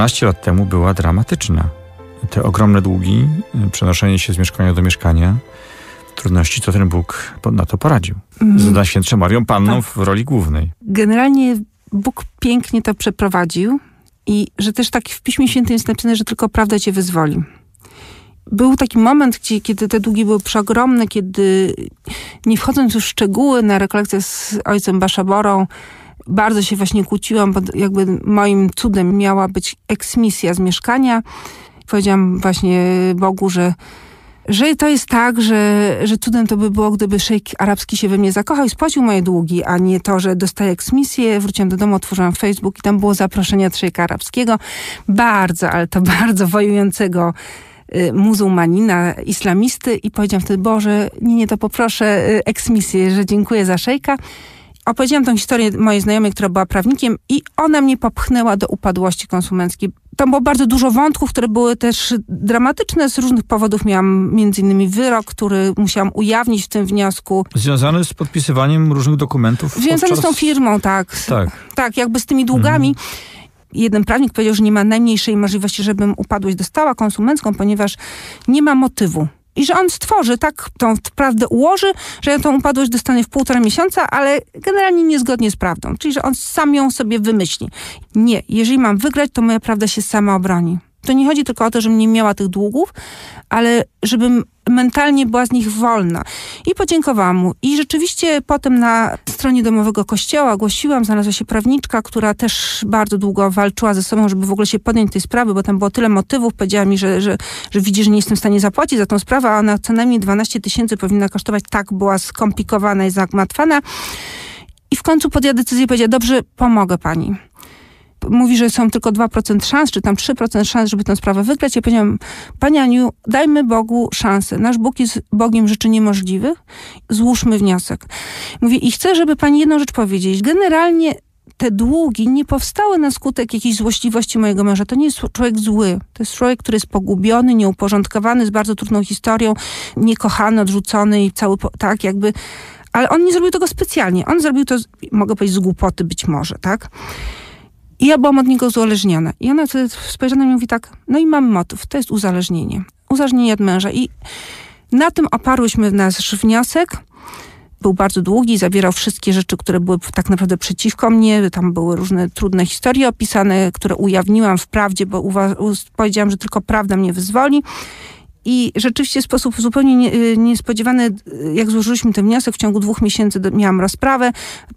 15 lat temu była dramatyczna. Te ogromne długi, przenoszenie się z mieszkania do mieszkania, trudności, to ten Bóg na to poradził. Z Najświętszą Marią Panną w roli głównej. Generalnie Bóg pięknie to przeprowadził i że też tak w Piśmie Świętym jest napisane, że tylko prawda cię wyzwoli. Był taki moment, kiedy te długi były przeogromne, kiedy nie wchodząc już w szczegóły na rekolekcję z ojcem Baszaborą, bardzo się właśnie kłóciłam, bo jakby moim cudem miała być eksmisja z mieszkania. Powiedziałam właśnie Bogu, że to jest tak, że cudem to by było, gdyby szejk arabski się we mnie zakochał i spłacił moje długi, a nie to, że dostaję eksmisję. Wróciłam do domu, otworzyłam Facebook i tam było zaproszenie od szejka arabskiego. Bardzo, ale to bardzo wojującego muzułmanina, islamisty i powiedziałam wtedy, Boże, nie, to poproszę eksmisję, że dziękuję za szejka. Opowiedziałam tę historię mojej znajomej, która była prawnikiem i ona mnie popchnęła do upadłości konsumenckiej. Tam było bardzo dużo wątków, które były też dramatyczne. Z różnych powodów miałam między innymi wyrok, który musiałam ujawnić w tym wniosku. Związany z podpisywaniem różnych dokumentów? Związany z tą firmą, tak. Tak, jakby z tymi długami. Jeden prawnik powiedział, że nie ma najmniejszej możliwości, żebym upadłość dostała konsumencką, ponieważ nie ma motywu. I że on stworzy, tak tą prawdę ułoży, że ja tą upadłość dostanę w 1,5 miesiąca, ale generalnie niezgodnie z prawdą. Czyli, że on sam ją sobie wymyśli. Nie, jeżeli mam wygrać, to moja prawda się sama obroni. To nie chodzi tylko o to, żebym nie miała tych długów, ale żebym mentalnie była z nich wolna. I podziękowałam mu. I rzeczywiście potem na stronie domowego kościoła głosiłam, znalazła się prawniczka, która też bardzo długo walczyła ze sobą, żeby w ogóle się podjąć tej sprawy, bo tam było tyle motywów. Powiedziała mi, że widzi, że nie jestem w stanie zapłacić za tą sprawę, a ona co najmniej 12 000 powinna kosztować. Tak była skomplikowana i zagmatwana. I w końcu podjęła decyzję i powiedziała, dobrze, pomogę pani. Mówi, że są tylko 2% szans, czy tam 3% szans, żeby tę sprawę wygrać. Ja powiedziałam, Pani Aniu, dajmy Bogu szansę. Nasz Bóg jest Bogiem rzeczy niemożliwych. Złóżmy wniosek. Mówię, i chcę, żeby Pani jedną rzecz powiedzieć. Generalnie te długi nie powstały na skutek jakiejś złośliwości mojego męża. To nie jest człowiek zły. To jest człowiek, który jest pogubiony, nieuporządkowany, z bardzo trudną historią, niekochany, odrzucony i cały, tak jakby... Ale on nie zrobił tego specjalnie. On zrobił to, mogę powiedzieć, z głupoty być może, tak? I ja byłam od niego uzależniona. I ona wtedy spojrzała na mnie i mówi tak, no i mamy motyw, to jest uzależnienie. Uzależnienie od męża. I na tym oparłyśmy nasz wniosek. Był bardzo długi, zawierał wszystkie rzeczy, które były tak naprawdę przeciwko mnie. Tam były różne trudne historie opisane, które ujawniłam w prawdzie, bo powiedziałam, że tylko prawda mnie wyzwoli. I rzeczywiście w sposób zupełnie niespodziewany, jak złożyliśmy ten wniosek, w ciągu 2 miesięcy miałam rozprawę.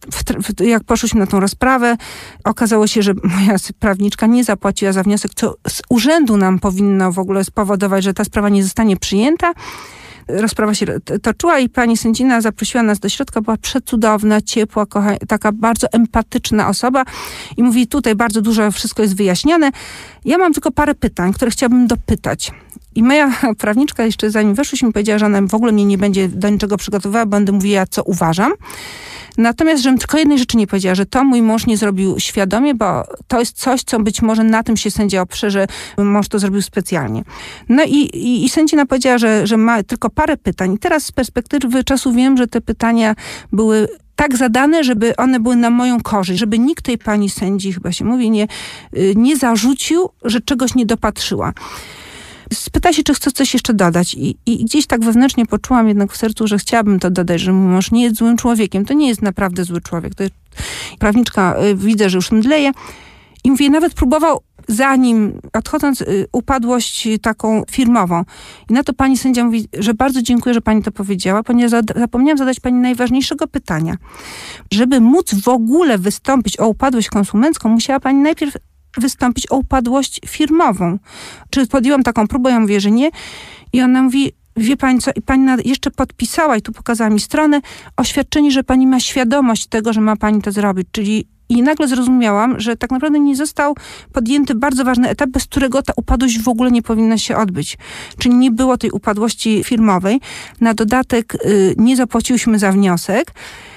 Jak poszłyśmy na tą rozprawę, okazało się, że moja prawniczka nie zapłaciła za wniosek, co z urzędu nam powinno w ogóle spowodować, że ta sprawa nie zostanie przyjęta. Rozprawa się toczyła i pani sędzina zaprosiła nas do środka, była przecudowna, ciepła, taka bardzo empatyczna osoba i mówi, tutaj bardzo dużo, wszystko jest wyjaśnione. Ja mam tylko parę pytań, które chciałabym dopytać. I moja prawniczka jeszcze zanim weszłyśmy powiedziała, że ona w ogóle mnie nie będzie do niczego przygotowywała, będę mówiła, co uważam. Natomiast, żebym tylko jednej rzeczy nie powiedziała, że to mój mąż nie zrobił świadomie, bo to jest coś, co być może na tym się sędzia oprze, że mąż to zrobił specjalnie. No i sędzina powiedziała, że ma tylko parę pytań. I teraz z perspektywy czasu wiem, że te pytania były tak zadane, żeby one były na moją korzyść, żeby nikt tej pani sędzi, chyba się mówi, nie zarzucił, że czegoś nie dopatrzyła. Spyta się, czy chce coś jeszcze dodać. I gdzieś tak wewnętrznie poczułam jednak w sercu, że chciałabym to dodać, że mój mąż nie jest złym człowiekiem. To nie jest naprawdę zły człowiek. To jest... Prawniczka, widzę, że już mdleje. I mówię, nawet próbował, zanim odchodząc, upadłość taką firmową. I na to pani sędzia mówi, że bardzo dziękuję, że pani to powiedziała, ponieważ zapomniałam zadać pani najważniejszego pytania. Żeby móc w ogóle wystąpić o upadłość konsumencką, musiała pani najpierw wystąpić o upadłość firmową. Czy podjęłam taką próbę? Ja mówię, że nie. I ona mówi, wie pani co, i pani jeszcze podpisała, i tu pokazała mi stronę, oświadczenie, że pani ma świadomość tego, że ma pani to zrobić. Czyli i nagle zrozumiałam, że tak naprawdę nie został podjęty bardzo ważny etap, bez którego ta upadłość w ogóle nie powinna się odbyć. Czyli nie było tej upadłości firmowej. Na dodatek nie zapłaciłyśmy za wniosek.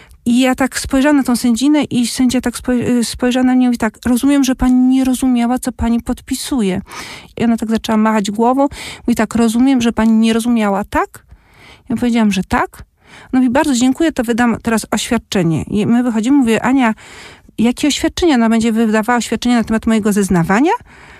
I ja tak spojrzałam na tą sędzinę i sędzia tak spojrzała na mnie i mówi tak, rozumiem, że pani nie rozumiała, co pani podpisuje. I ona tak zaczęła machać głową. Mówi tak, rozumiem, że pani nie rozumiała, tak? Ja powiedziałam, że tak. No i bardzo dziękuję, to wydam teraz oświadczenie. I my wychodzimy, mówię, Ania, jakie oświadczenie? Ona będzie wydawała oświadczenie na temat mojego zeznawania?